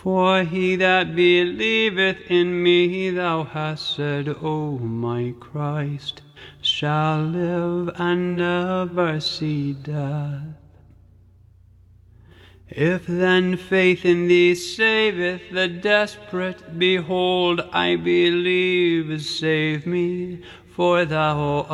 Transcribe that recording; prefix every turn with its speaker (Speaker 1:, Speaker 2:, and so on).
Speaker 1: For he that believeth in me, thou hast said, O my Christ, shall live and never see death. If then faith in thee saveth the desperate, behold, I believe, save me, for thou